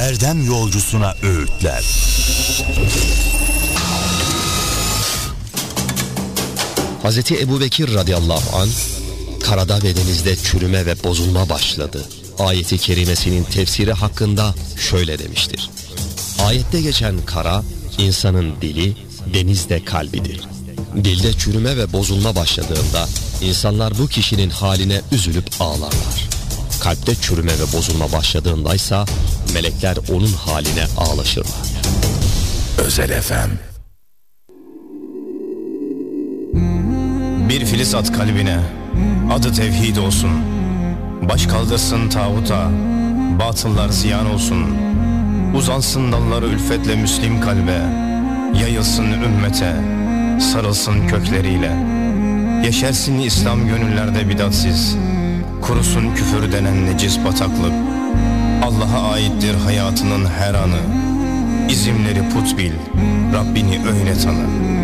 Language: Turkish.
erdem yolcusuna öğütler. Hazreti Ebubekir radıyallahu anh, karada ve denizde çürüme ve bozulma başladı ayeti kerimesinin tefsiri hakkında şöyle demiştir. Ayette geçen kara, insanın dili, denizde kalbidir. Dilde çürüme ve bozulma başladığında insanlar bu kişinin haline üzülüp ağlarlar. Kalpte çürüme ve bozulma başladığındaysa melekler onun haline ağlaşırlar. Özel FM. Bir filiz at kalbine, adı tevhid olsun. Baş kaldırsın tağuta, batıllar ziyan olsun. Uzansın dalları ülfetle müslim kalbe, yayılsın ümmete, sarılsın kökleriyle. Yeşersin İslam gönüllerde bidatsiz, kurusun küfür denen necis bataklık. Allah'a aittir hayatının her anı, İzimleri put bil, Rabbini öyle tanı.